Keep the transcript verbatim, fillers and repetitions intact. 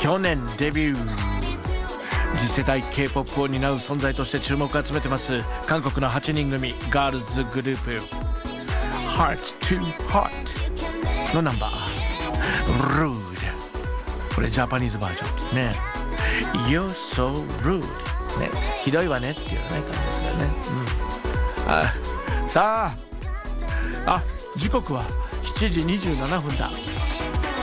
去年デビュー、次世代 K-ポップ を担う存在として注目を集めてます韓国のはちにん組ガールズグループ Heart to Heart のナンバー Rude。 これジャパニーズバージョンね。 You're so rude ね、ひどいわねっていうね感じですよね、うん、あさああ時刻はしちじにじゅうななふんだ。